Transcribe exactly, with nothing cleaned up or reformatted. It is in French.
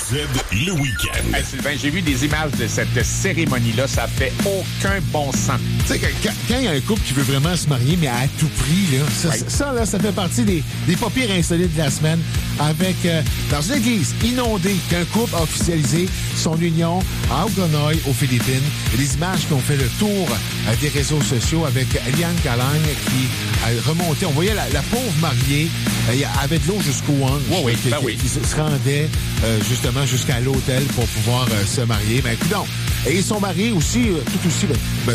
Z, le week-end. Hey, Sylvain, j'ai vu des images de cette cérémonie-là. Ça fait aucun bon sens. Tu sais, quand il y a un couple qui veut vraiment se marier, mais à tout prix, là, ça, Oui. ça, là, ça fait partie des, des pas pires insolites de la semaine. Avec, euh, dans une église inondée, qu'un couple a officialisé son union à Hagonoy, aux Philippines. Il y a des images qui ont fait le tour euh, des réseaux sociaux avec Liane Galang qui a remonté. On voyait la, la pauvre mariée euh, avait de l'eau jusqu'au hanche. Oui, oui, qui, ben qui, oui. qui se rendait euh, justement jusqu'à l'hôtel pour pouvoir euh, se marier. Ben, écoute donc. Et son mari aussi, euh, tout aussi, ben, ben,